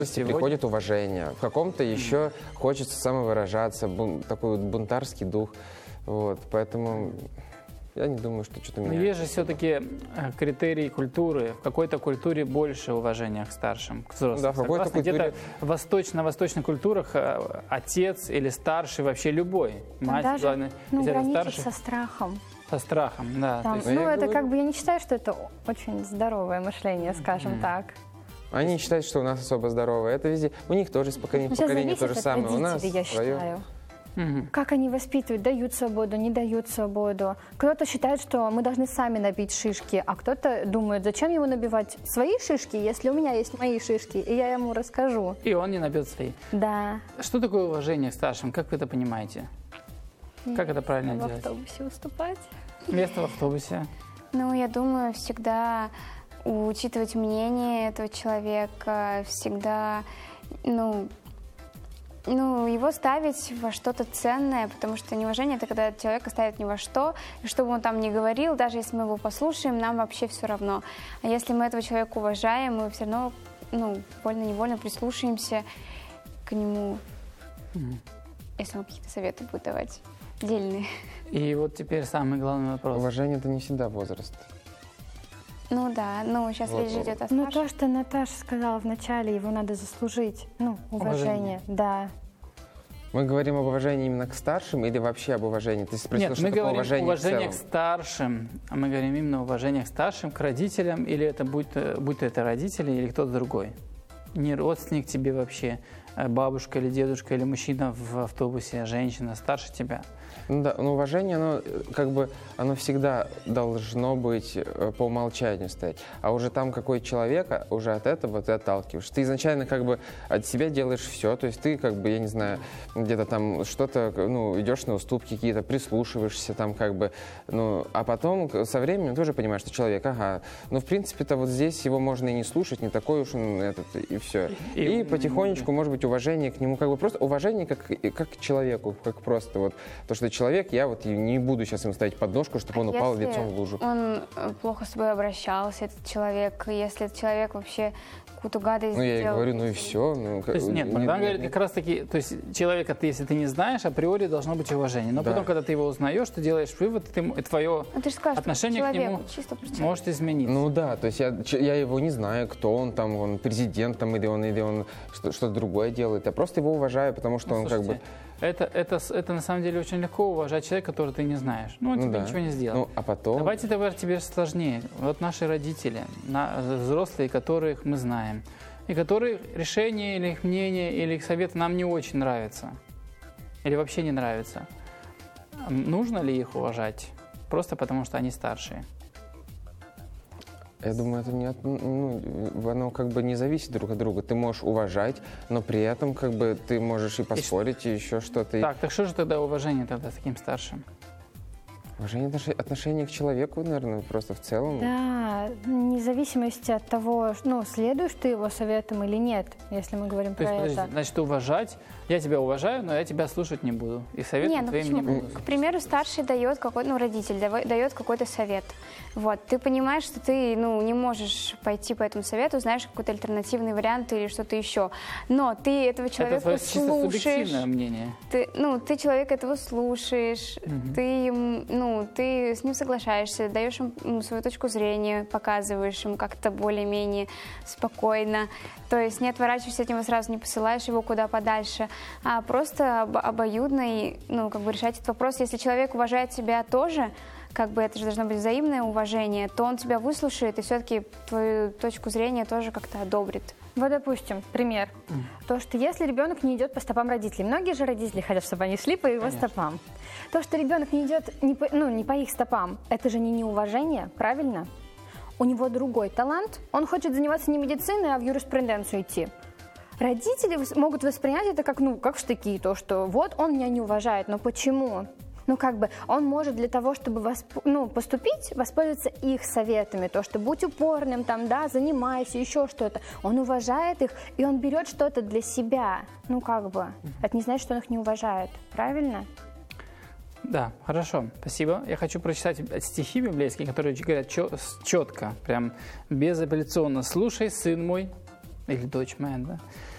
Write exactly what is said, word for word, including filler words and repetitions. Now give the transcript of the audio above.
Сегодня... приходит уважение, в каком-то еще хочется самовыражаться, бун, такой вот бунтарский дух, вот, поэтому я не думаю, что что-то меняется. Но есть же все-таки критерии культуры, в какой-то культуре больше уважения к старшим, к взрослым. Да, в какой-то культуре... Где-то в восточно, на восточных культурах отец или старший, вообще любой, мать, даже, главное, ну, граничит старший, со страхом. Со страхом, да. Там, есть... ну, это говорю... как бы, я не считаю, что это очень здоровое мышление, скажем mm. так. Они считают, что у нас особо здоровое. Это везде. У них тоже из поколения в поколение то же самое. Родителей, у нас я свое. считаю. Угу. Как они воспитывают, дают свободу, не дают свободу. Кто-то считает, что мы должны сами набить шишки, а кто-то думает, зачем ему набивать свои шишки, если у меня есть мои шишки, и я ему расскажу. И он не набьет свои. Да. Что такое уважение к старшим? Как вы это понимаете? Как это правильно в делать? В автобусе выступать. Место в автобусе. Ну, я думаю, всегда учитывать мнение этого человека, всегда, ну, ну, его ставить во что-то ценное, потому что неуважение – это когда человека ставят ни во что, и что бы он там ни говорил, даже если мы его послушаем, нам вообще все равно. А если мы этого человека уважаем, мы все равно, ну, вольно-невольно прислушаемся к нему, mm-hmm. если он какие-то советы будет давать дельные. И вот теперь самый главный вопрос. Уважение – это не всегда возраст. Ну да, ну сейчас вот, речь идет о Ну то, что Наташа сказала вначале, его надо заслужить, ну, уважение, уважение. Да. Мы говорим об уважении именно к старшим или вообще об уважении? Ты спросила, Нет, что мы такое говорим уважение, уважение к, к старшим, а мы говорим именно уважение к старшим, к родителям, или это будь, будь это родители или кто-то другой. Не родственник тебе вообще, бабушка или дедушка, или мужчина в автобусе, женщина старше тебя. Ну да, но уважение, оно как бы, оно всегда должно быть по умолчанию стоять. А уже там какой человек, уже от этого ты отталкиваешься. Ты изначально как бы от себя делаешь все, то есть ты как бы, я не знаю, где-то там что-то, ну, идешь на уступки какие-то, прислушиваешься там как бы, ну, а потом со временем тоже понимаешь, что человек, ага, ну, в принципе-то вот здесь его можно и не слушать, не такой уж он этот, и все. И, и потихонечку, может быть, уважение к нему, как бы просто уважение как, как к человеку, как просто вот то, что человек, я вот не буду сейчас ему ставить подножку, чтобы он упал если лицом в лужу. Он плохо с тобой обращался, этот человек, если этот человек вообще какую-то гадость ну, я сделал. и говорю, ну и все. Ну, то есть, нет, не, Богдан не, говорит не. как раз таки, то есть человека, ты, если ты не знаешь, априори должно быть уважение. Но да. потом, когда ты его узнаешь, ты делаешь вывод, ты, и твое ну, ты скажешь, отношение к нему может измениться. Ну да, то есть я, я его не знаю, кто он там, он президент там, или он, или он что-то другое делает. Я просто его уважаю, потому что ну, он слушайте, как бы... Это, это, это на самом деле очень легко уважать человека, которого ты не знаешь. Ну, он ну, тебе да. ничего не сделал. Ну, а потом... Давайте теперь тебе сложнее. Вот наши родители, на, взрослые, которых мы знаем, и которые решения или их мнение, или их советы нам не очень нравятся. Или вообще не нравятся. Нужно ли их уважать? Просто потому, что они старшие. Я думаю, это не от, ну, оно как бы не зависит друг от друга. Ты можешь уважать, но при этом как бы ты можешь и поспорить, и, и еще что-то. Так, так что же тогда уважение тогда с таким старшим? Уважение, отношение к человеку, наверное, просто в целом. Да, вне зависимости от того, ну, следуешь ты его советам или нет, если мы говорим То про есть, это. Подожди, значит, уважать, я тебя уважаю, но я тебя слушать не буду. И советом не, ну твоим почему? не буду. К примеру, старший дает какой-то, ну, родитель дает какой-то совет. Вот, ты понимаешь, что ты, ну, не можешь пойти по этому совету, знаешь какой-то альтернативный вариант или что-то еще. Но ты этого человека это чисто слушаешь. Субъективное мнение. Ты, ну, ты человека этого слушаешь, угу. ты, ну, ты с ним соглашаешься, даешь ему ну, свою точку зрения, показываешь ему как-то более-менее спокойно. То есть не отворачиваешься от него сразу, не посылаешь его куда подальше, а просто об, обоюдно и, ну, как бы решать этот вопрос. Если человек уважает тебя тоже, как бы это же должно быть взаимное уважение, то он тебя выслушает и все-таки твою точку зрения тоже как-то одобрит. Вот, допустим, пример. Mm. То, что если ребенок не идет по стопам родителей, многие же родители хотят, чтобы они шли по его Конечно. стопам. То, что ребенок не идет не по, ну, не по их стопам, это же не неуважение, правильно? У него другой талант, он хочет заниматься не медициной, а в юриспруденцию идти. Родители могут воспринять это как, ну, как штыки, то, что вот он меня не уважает, но почему? Ну, как бы, он может для того, чтобы восп... ну, поступить, воспользоваться их советами. То, что будь упорным, там, да, занимайся, еще что-то. Он уважает их, и он берет что-то для себя. Ну, как бы, это не значит, что он их не уважает. Правильно? Да, хорошо, спасибо. Я хочу прочитать стихи библейские, которые говорят четко, прям безапелляционно. «Слушай, сын мой», или дочь моя, да,